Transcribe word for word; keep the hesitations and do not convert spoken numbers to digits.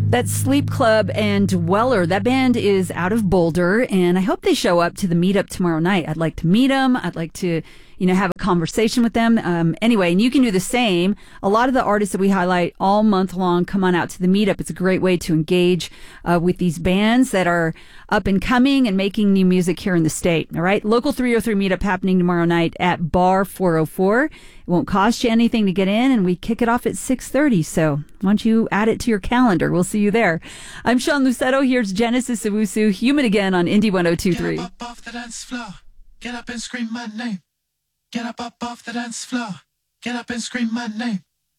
That's Sleep Club and Dweller. That band is out of Boulder, and I hope they show up to the meetup tomorrow night. I'd like to meet them. I'd like to, you know, have a conversation with them. Um, anyway, and you can do the same. A lot of the artists that we highlight all month long come on out to the meetup. It's a great way to engage uh, with these bands that are up and coming and making new music here in the state. All right, Local three oh three meetup happening tomorrow night at Bar four oh four. It won't cost you anything to get in, and we kick it off at six thirty. So why don't you add it to your calendar? We'll see you there. I'm Sean Lucetto. Here's Genesis Owusu, Human Again on Indie one oh two point three. Get up off the dance floor. Get up and scream my name. Get up up off the dance floor. Get up and scream my name.